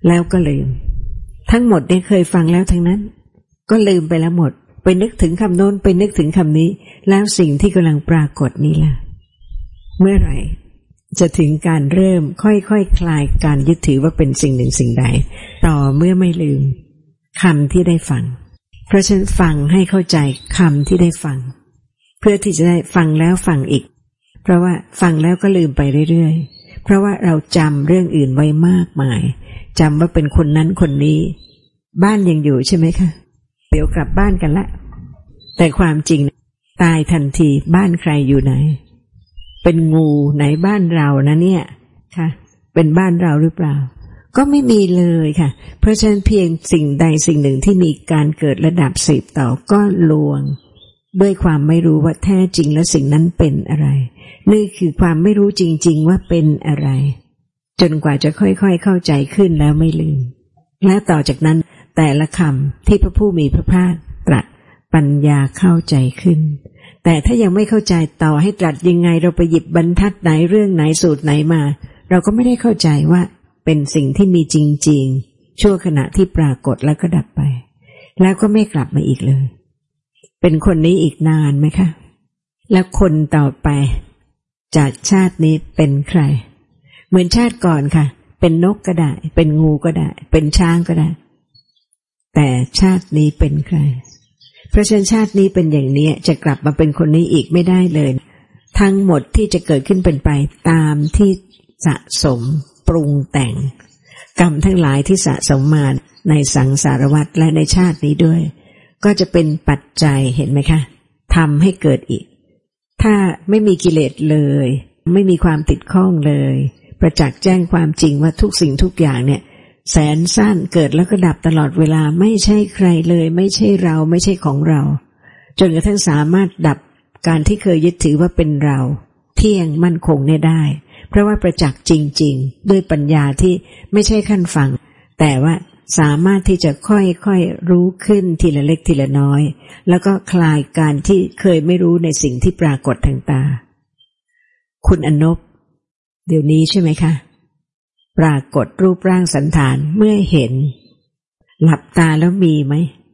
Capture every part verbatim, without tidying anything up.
แล้วก็ลืมทั้งหมดเนี่ยเคยฟังแล้วทั้งนั้นก็ลืมไปแล้วหมดไปนึกถึงคำโน้นไปนึกถึงคำนี้แล้วสิ่งที่กำลังปรากฏนี่ล่ะเมื่อไหร่จะถึงการเริ่มค่อยๆ ค, คลายการยึดถือว่าเป็นสิ่งหนึ่งสิ่งใดต่อเมื่อไม่ลืมคำที่ได้ฟังเพราะฉะนั้นฟังให้เข้าใจคำที่ได้ฟังเพื่อที่จะได้ฟังแล้วฟังอีกเพราะว่าฟังแล้วก็ลืมไปเรื่อยๆเพราะว่าเราจำเรื่องอื่นไว้มากมายจำว่าเป็นคนนั้นคนนี้บ้านยังอยู่ใช่ไหมคะเดี๋ยวกลับบ้านกันละแต่ความจริงตายทันทีบ้านใครอยู่ไหนเป็นงูไหนบ้านเรานะเนี่ยค่ะเป็นบ้านเราหรือเปล่าก็ไม่มีเลยค่ะเพราะฉะนั้นเพียงสิ่งใดสิ่งหนึ่งที่มีการเกิดระดับสืบต่อก็ลวงด้วยความไม่รู้ว่าแท้จริงแล้วสิ่งนั้นเป็นอะไรนี่คือความไม่รู้จริงๆว่าเป็นอะไรจนกว่าจะค่อยๆเข้าใจขึ้นแล้วไม่ลืมและต่อจากนั้นแต่ละคำที่พระผู้มีพระภาคตรัสปัญญาเข้าใจขึ้นแต่ถ้ายังไม่เข้าใจต่อให้ตรัสยังไงเราไปหยิบบรรทัดไหนเรื่องไหนสูตรไหนมาเราก็ไม่ได้เข้าใจว่าเป็นสิ่งที่มีจริงๆชั่วขณะที่ปรากฏแล้วก็ดับไปแล้วก็ไม่กลับมาอีกเลยเป็นคนนี้อีกนานไหมคะแล้วคนต่อไปจากชาตินี้เป็นใครเหมือนชาติก่อนค่ะเป็นนกก็ได้เป็นงูก็ได้เป็นช้างก็ได้แต่ชาตินี้เป็นใครเพราะฉะนั้นชาตินี้เป็นอย่างนี้จะกลับมาเป็นคนนี้อีกไม่ได้เลยทั้งหมดที่จะเกิดขึ้นเป็นไปตามที่สะสมปรุงแต่งกรรมทั้งหลายที่สะสมมาในสังสารวัฏและในชาตินี้ด้วยก็จะเป็นปัจจัยเห็นไหมคะทำให้เกิดอีกถ้าไม่มีกิเลสเลยไม่มีความติดข้องเลยประจักษ์แจ้งความจริงว่าทุกสิ่งทุกอย่างเนี่ยแสนสั้นเกิดแล้วก็ดับตลอดเวลาไม่ใช่ใครเลยไม่ใช่เราไม่ใช่ของเราจนกระทั่งสามารถดับการที่เคยยึดถือว่าเป็นเราเที่ยงมั่นคงเนี่ยได้เพราะว่าประจักษ์จริงๆด้วยปัญญาที่ไม่ใช่ขั้นฟังแต่ว่าสามารถที่จะค่อยๆรู้ขึ้นทีละเล็กทีละน้อยแล้วก็คลายการที่เคยไม่รู้ในสิ่งที่ปรากฏทางตาคุณอนบเดี๋ยวนี้ใช่ไหมคะปรากฏรูปร่างสันฐานเมื่อเห็นหลับตาแล้วมีไหม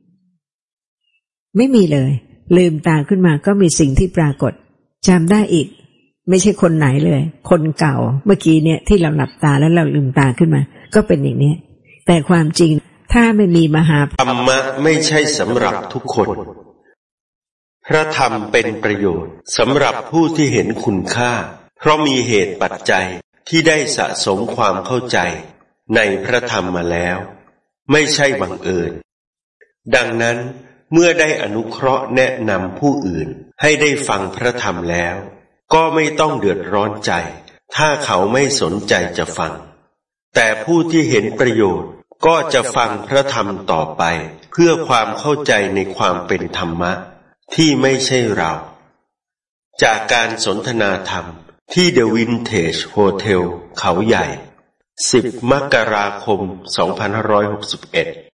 ไม่มีเลยลืมตาขึ้นมาก็มีสิ่งที่ปรากฏจำได้อีกไม่ใช่คนไหนเลยคนเก่าเมื่อกี้เนี่ยที่เราหลับตาแล้วเราลืมตาขึ้นมาก็เป็นอย่างนี้แต่ความจริงถ้าไม่มีมหาธรรมะไม่ใช่สำหรับทุกคนพระธรรมเป็นประโยชน์สำหรับผู้ที่เห็นคุณค่าเพราะมีเหตุปัจจัยที่ได้สะสมความเข้าใจในพระธรรมมาแล้วไม่ใช่บังเอิญดังนั้นเมื่อได้อนุเคราะห์แนะนำผู้อื่นให้ได้ฟังพระธรรมแล้วก็ไม่ต้องเดือดร้อนใจถ้าเขาไม่สนใจจะฟังแต่ผู้ที่เห็นประโยชน์ก็จะฟังพระธรรมต่อไปเพื่อความเข้าใจในความเป็นธรรมะที่ไม่ใช่เราจากการสนทนาธรรมที่ The Vintage Hotel เขาใหญ่สิบมกราคมสองพันห้าร้อยหกสิบเอ็ด